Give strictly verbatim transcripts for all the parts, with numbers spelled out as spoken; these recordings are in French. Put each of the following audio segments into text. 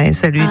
Et salut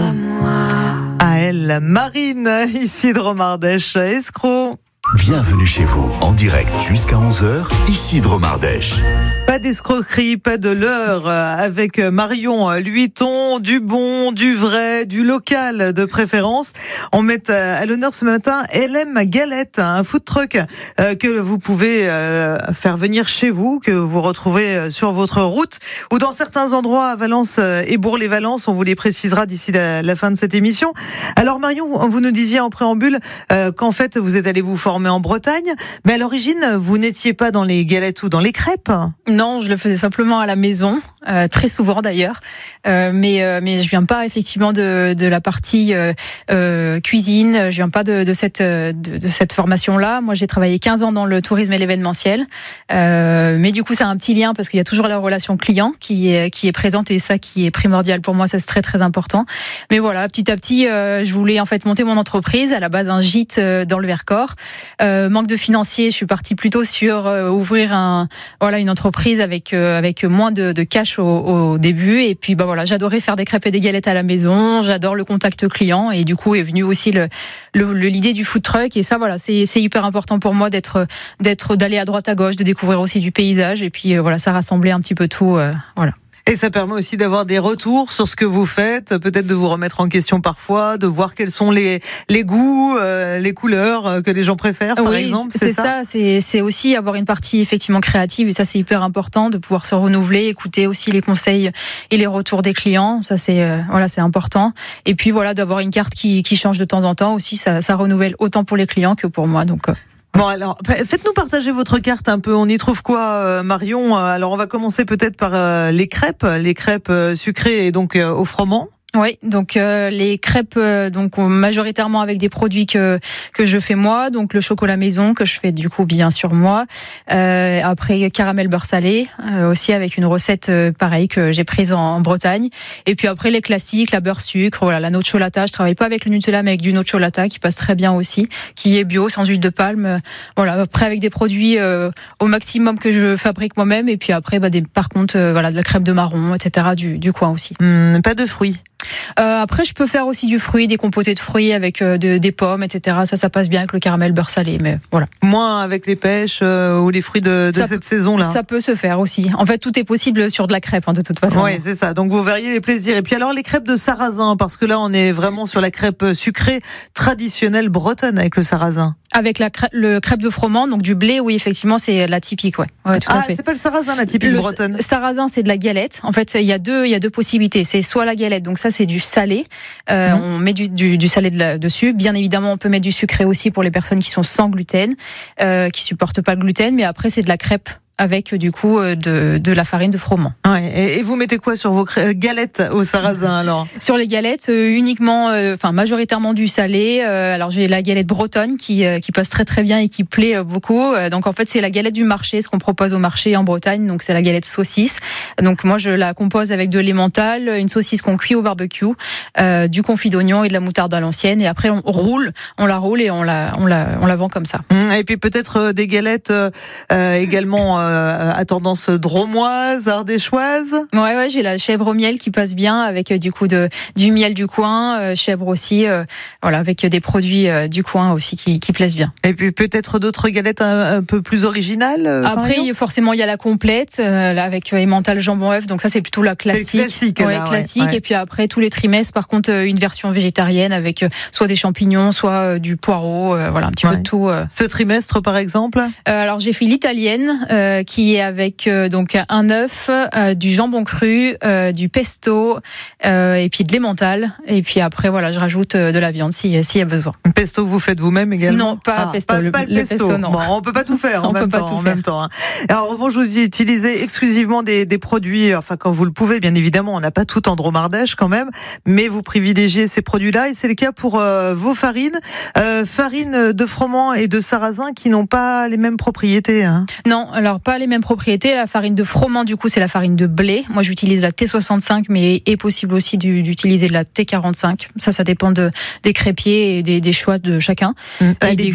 à, à elle, Marine, ici de Romardèche, escroc. Bienvenue chez vous, en direct jusqu'à onze heures, ici de Romardèche. Pas d'escroquerie, pas de leurre, avec Marion Luiton, du bon, du vrai, du local de préférence. On met à l'honneur ce matin L M Galette, un food truck que vous pouvez faire venir chez vous, que vous retrouvez sur votre route ou dans certains endroits à Valence et Bourg-les-Valence. On vous les précisera d'ici la, la fin de cette émission. Alors Marion, vous nous disiez en préambule qu'en fait vous êtes allé vous former en Bretagne, mais à l'origine vous n'étiez pas dans les galettes ou dans les crêpes? Non, je le faisais simplement à la maison, euh, très souvent d'ailleurs, euh, mais euh, mais je viens pas effectivement de de la partie euh, euh, cuisine, je viens pas de de cette de, de cette formation là. Moi, j'ai travaillé quinze ans dans le tourisme et l'événementiel, euh, mais du coup, ça a un petit lien parce qu'il y a toujours la relation client qui est qui est présente et ça qui est primordial pour moi, ça c'est très très important. Mais voilà, petit à petit, euh, je voulais en fait monter mon entreprise, à la base un gîte euh, dans le Vercors. Euh, manque de financier, je suis partie plutôt sur euh, ouvrir un voilà une entreprise avec euh, avec moins de, de cash au, au début et puis bah voilà, j'adorais faire des crêpes et des galettes à la maison, j'adore le contact client et du coup est venu aussi le, le, le l'idée du food truck et ça voilà, c'est c'est hyper important pour moi d'être d'être d'aller à droite à gauche, de découvrir aussi du paysage et puis euh, voilà, ça rassemblait un petit peu tout euh, voilà. Et ça permet aussi d'avoir des retours sur ce que vous faites, peut-être de vous remettre en question parfois, de voir quels sont les les goûts, euh, les couleurs que les gens préfèrent, par oui, exemple. C'est, c'est ça, ça c'est c'est aussi avoir une partie effectivement créative et ça c'est hyper important de pouvoir se renouveler, écouter aussi les conseils et les retours des clients. Ça c'est euh, voilà, c'est important. Et puis voilà, d'avoir une carte qui qui change de temps en temps aussi, ça ça renouvelle autant pour les clients que pour moi. Donc euh, Bon alors, faites-nous partager votre carte un peu. On y trouve quoi, euh, Marion? Alors on va commencer peut-être par euh, les crêpes, les crêpes euh, sucrées et donc euh, au froment. Oui, donc euh, les crêpes, euh, donc majoritairement avec des produits que que je fais moi, donc le chocolat maison que je fais du coup bien sûr moi. Euh, après caramel beurre salé, euh, aussi avec une recette euh, pareille que j'ai prise en, en Bretagne. Et puis après les classiques, la beurre sucre, voilà, la nocciolata. Je travaille pas avec le Nutella, mais avec du nocciolata qui passe très bien aussi, qui est bio, sans huile de palme. Euh, voilà, après avec des produits euh, au maximum que je fabrique moi-même. Et puis après, bah, des, par contre, euh, voilà, de la crème de marron, et cetera. Du du coin aussi. Mmh, pas de fruits. Euh, après, je peux faire aussi du fruit, des compotés de fruits avec euh, de, des pommes, et cetera. Ça, ça passe bien avec le caramel beurre salé, mais voilà. Moins avec les pêches euh, ou les fruits de, de cette saison-là. Ça peut se faire aussi. En fait, tout est possible sur de la crêpe, hein, de toute façon. Oui, c'est ça. Donc, vous verriez les plaisirs. Et puis alors, les crêpes de sarrasin, parce que là, on est vraiment sur la crêpe sucrée traditionnelle bretonne avec le sarrasin. Avec la crêpe, le crêpe de froment, donc du blé, oui, effectivement, c'est la typique, ouais. ouais tout ah, à fait. C'est pas le sarrasin, la typique le bretonne. Sarrasin, c'est de la galette. En fait, il y a deux, il y a deux possibilités. C'est soit la galette, donc ça, c'est du salé. Euh, mmh. On met du, du, du salé de la, dessus. Bien évidemment, on peut mettre du sucré aussi pour les personnes qui sont sans gluten, euh, qui supportent pas le gluten. Mais après, c'est de la crêpe avec du coup de, de la farine de froment. Ouais, et, et vous mettez quoi sur vos crê- galettes au sarrasin alors? Sur les galettes, euh, uniquement, enfin euh, majoritairement du salé. Euh, alors j'ai la galette bretonne qui euh, qui passe très très bien et qui plaît euh, beaucoup. Euh, donc en fait c'est la galette du marché, ce qu'on propose au marché en Bretagne. Donc c'est la galette saucisse. Donc moi je la compose avec de l'emmental, une saucisse qu'on cuit au barbecue, euh, du confit d'oignon et de la moutarde à l'ancienne. Et après on roule, on la roule et on la on la on la vend comme ça. Et puis peut-être euh, des galettes euh, également. Euh, à tendance dromoise, ardéchoise. Ouais, ouais, j'ai la chèvre au miel qui passe bien avec euh, du coup de du miel du coin, euh, chèvre aussi, euh, voilà, avec des produits euh, du coin aussi qui, qui plaisent bien. Et puis peut-être d'autres galettes un, un peu plus originales. Euh, Après, forcément, il y a la complète euh, là avec euh, emmental jambon œuf, donc ça c'est plutôt la classique. C'est classique, ouais, là, classique. Ouais, ouais. Et puis après tous les trimestres, par contre, euh, une version végétarienne avec euh, soit des champignons, soit euh, du poireau, euh, voilà, un petit ouais. peu de tout. Euh. Ce trimestre, par exemple. Euh, alors j'ai fait l'italienne. Euh, qui est avec euh, donc un œuf, euh, du jambon cru, euh, du pesto euh, et puis de l'emmental. Et puis après voilà, je rajoute euh, de la viande si s'il y a besoin. Pesto vous faites vous-même également? Non, pas ah, pesto. Pas, le, pas le, le pesto. pesto non. Bon, on peut pas tout faire en on même peut pas temps. Tout en faire. même temps hein. Alors en revanche, vous utilisez exclusivement des, des produits, enfin quand vous le pouvez, bien évidemment. On n'a pas tout en Dromardèche quand même, mais vous privilégiez ces produits-là et c'est le cas pour euh, vos farines, euh, farine de froment et de sarrasin qui n'ont pas les mêmes propriétés. Hein. Non, alors pas les mêmes propriétés. La farine de froment, du coup, c'est la farine de blé. Moi, j'utilise la T soixante-cinq, mais il est possible aussi d'utiliser de la T quarante-cinq. Ça, ça dépend de, des crépiers et des, des choix de chacun. Mmh, et des des bio. goûts.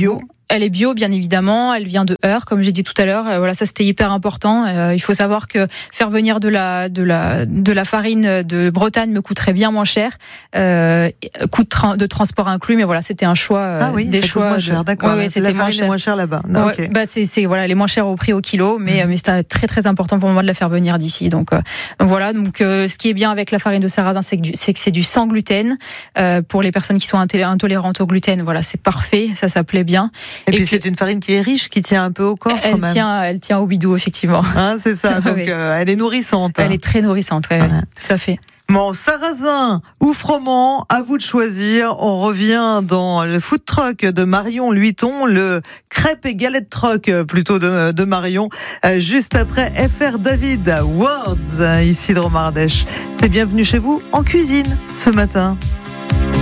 Elle est bio, bien évidemment. Elle vient de Eure, comme j'ai dit tout à l'heure. Euh, voilà, ça c'était hyper important. Euh, il faut savoir que faire venir de la de la de la farine de Bretagne me coûterait bien moins cher, euh, coût de, tra- de transport inclus. Mais voilà, c'était un choix. Euh, ah oui, des ça choix coûte moins de... cher, d'accord. Ouais, ouais, c'était la moins farine cher. est moins chère là-bas. Ouais, okay. Bah c'est c'est voilà, elle est moins chère au prix au kilo, mais mmh. mais c'était très très important pour moi de la faire venir d'ici. Donc, euh, donc voilà. Donc euh, ce qui est bien avec la farine de sarrasin, c'est que, du, c'est que c'est du sans gluten. Euh, pour les personnes qui sont intolérantes au gluten, voilà, c'est parfait, ça ça plaît bien. Et, et puis, puis c'est une farine qui est riche, qui tient un peu au corps elle quand même. Tient, elle tient au bidou, effectivement. Hein, c'est ça, donc ouais. euh, elle est nourrissante. Elle est très nourrissante, ouais, ouais. Tout à fait. Bon, sarrasin ou froment, à vous de choisir. On revient dans le food truck de Marion Lhuiton, le crêpe et galette truck plutôt de, de Marion, juste après F R David Words, ici de Dromardèche. C'est bienvenue chez vous en cuisine ce matin.